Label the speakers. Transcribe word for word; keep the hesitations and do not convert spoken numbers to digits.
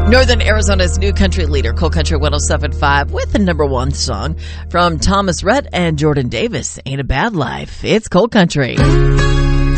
Speaker 1: Northern Arizona's new country leader, Cold Country one oh seven point five, with the number one song from Thomas Rhett and Jordan Davis, Ain't a Bad Life. It's Cold Country.